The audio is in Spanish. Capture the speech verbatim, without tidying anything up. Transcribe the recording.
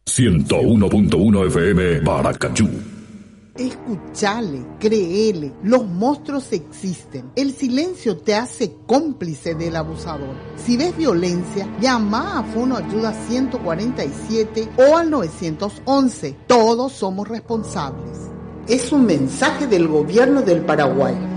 ciento uno punto uno F M Paracachú. Escuchale, créele, los monstruos existen. El silencio te hace cómplice del abusador. Si ves violencia, llama a Fono Ayuda ciento cuarenta y siete o al nueve once. Todos somos responsables. Es un mensaje del gobierno del Paraguay.